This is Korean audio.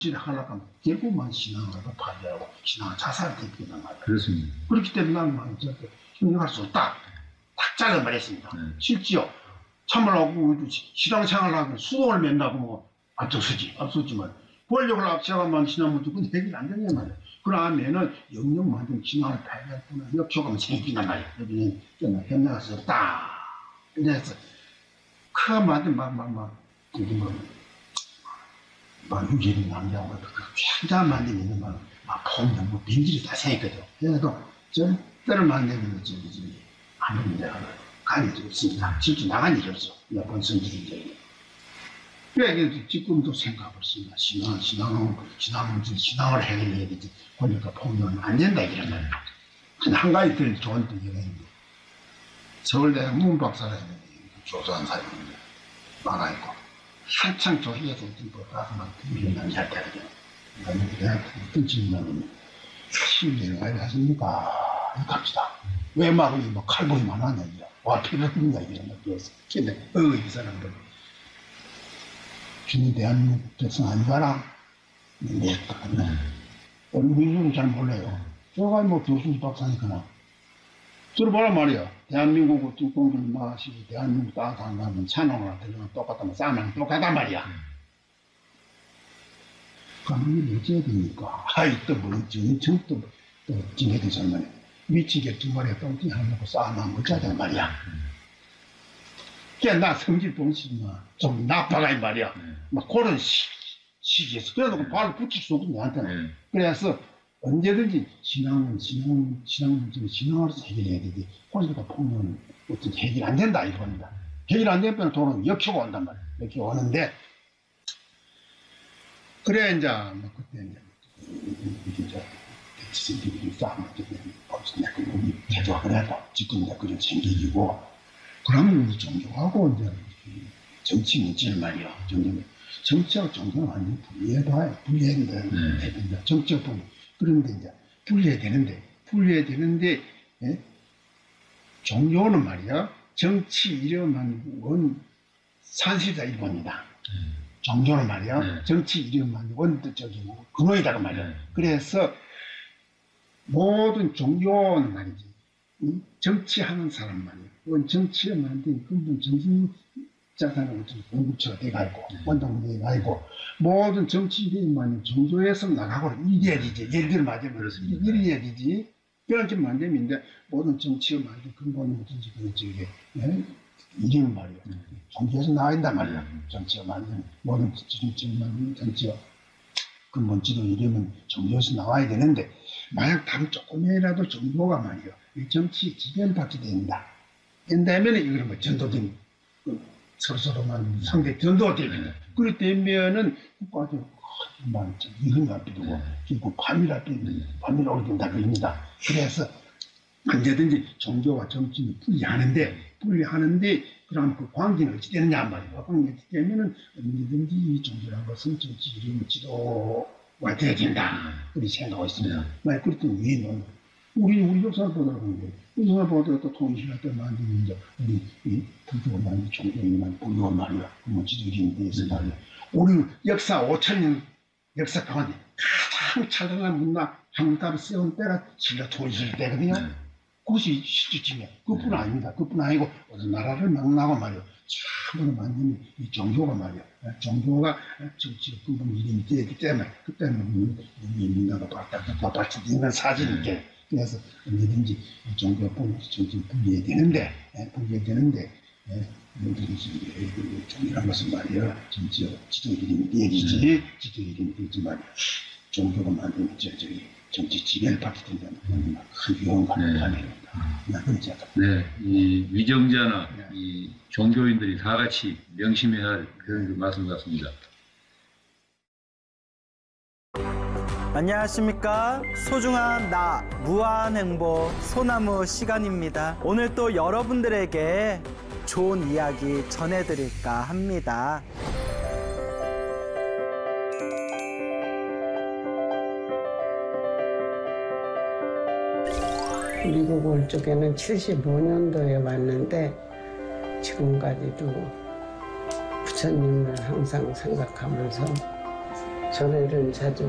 하려고 하면 결국만 신앙으로 파괴하고 신앙을 자살시키는 말이에요. 그렇습니다. 그렇기 때문에 나는 협력할 수 없다. 딱 잘라버렸습니다. 실지요. 참으라고 신앙생활하고 수동을 맨다고 뭐 앞서지만 권력을 앞세워만 신앙 문제는 해결 안 되냐 말이에요. 그러면은 영역만큼 신앙을 파괴했구나. 역효과가 생긴단 말이에요. 여기는 협력할 수 없다. 그래서 그 말들 유재리 남자하고 혼자 만들고 있는 막 폭력, 빈질이 다 생겼거든. 그래서 절대로 만들면 안 됩니다. 간 일이 없습니다. 실제 나간 일이 없어. 몇 번 선지인데. 그래, 지금도 생각하고 있습니다. 신앙을 해결해야 되지. 그러니까 폭력은 안 된다, 이런 말. 한 가지 더 좋은 얘기가 있는데, 서울대 문박사라 했는데, 조사한 사람인데, 많아있고, 한창 조사해서 뭐 가서 막 들리는 잘 때거든요. 내가 어떤 질문하면, 신뢰를 왜 하십니까? 갑시다. 왜 막 칼보이만 하냐, 이거. 와, 필요 없냐, 이런 거 배웠어. 근데, 이 사람들. 주님 대한민국 백성 아니가라? 네, 우리는 잘 몰라요. 저가 교수 박사니까나. 들어보란 말이야. 대한민국 어떤 공들 마시고, 대한민국 따뜻한 가면 찬원을 들으면 똑같다면 싸면 똑같단 말이야. 그러면 이게 어째야 됩니까? 또 정도 찡해든 설명에. 미치게 두 마리가 똥띠 하나 먹고 싸면 어쩌단 말이야. 그냥 나 성질 봉시지만 좀 나빠가 이 말이야. 막 그런 시기에서. 그래서 발을 붙일 수 없고 내한테는. 그래서 언제든지 신앙으로서 해결해야 되지. 그러니까 보면 어떤 해결 안 된다 이겁니다. 해결 안 되면 돈은 역효가 온단 말이야. 역효가 오는데 그래 이제 그때 이제 대치생들이 싸움을 때문에 우리 제도가 그래도 지금 이제 그좀 생기고 그러면 우리 종교하고 이제 정치 문제는 말이야. 정치하고 종교는 완전히 분리해야 된다. 정치하고 보면 그런데 이제 분리해야 되는데 예? 종교는 말이야. 정치 이름만 원 산실자 일본이다. 종교는 말이야. 정치 이름만 원적이고 근원이다 그 말이야. 그래서 모든 종교는 말이지. 정치하는 사람 말이야. 정치를 만든 근본 정신자산은 공급처가 돼가지고 원동력이 가지고 모든 정치 이름만 종교에서 나가고 이래야 되지. 예를 들어 말하면 이래야 되지. 그렇게 만들면 모든 정치를 만든 근본이 뭐든지 그게 이름 말이야. 종교에서 나와야 된단 말이야. 정치가 만든 모든 정치를 만든 정치가 근본 지도 이름은 종교에서 나와야 되는데 만약 다른 조금이라도 종교가 말이야. 이 정치 지변받게 된다. 된다면 이거는 뭐 전도된 서로만 상대 전도됩니다. 그렇게 되면은 국가적으로 이런 거 앞두고 그리고 밤일 오게 된다 그럽니다. 그래서 언제든지 종교와 정치는 분리하는데 그럼 그 관계는 어찌 되느냐 말이에요. 관계가 어찌 되면은 언제든지 이 종교라는 것은 정치 이름 지도가 돼야 된다. 그렇게 생각하고 있습니다. 만약 그랬더니 우리는 우리 역사를 보더라도 우리 역사를 보더라도 통일시할 때 만든 이제 우리 불교가 만든 종교인만 불교가 말이야. 뭐 지도이름에 대해서 말이야. 우리 역사 5,000년 역사 가운데 가장 찬란한 문화 한국답을 세운 때가 신라 통일시할 때거든요. 그것이 실질적이야. 그뿐 아닙니다. 그뿐 아니고 어떤 나라를 망나고 말이야. 참으로 만든 이 종교가 말이야. 종교가 정치 근본 이름이 되기 때문에 그때는 우리 민나가 발달되는 사진인데 그래서 언제든지 종교가 정치 분리해야 되는데 종교란 것은 말이야. 정치가 지도 이름이 되지 지도 이름이 되지 말이야. 종교가 만든 정치 지배를 받게 된다는 큰 위험을 가능합니다. 네, 이 위정자나 이 종교인들이 다 같이 명심해야 할 그런 말씀 같습니다. 안녕하십니까. 소중한 나 무한행보 소나무 시간입니다. 오늘 또 여러분들에게 좋은 이야기 전해드릴까 합니다. 미국 올 적에는 75년도에 왔는데 지금까지도 부처님을 항상 생각하면서 절에를 자주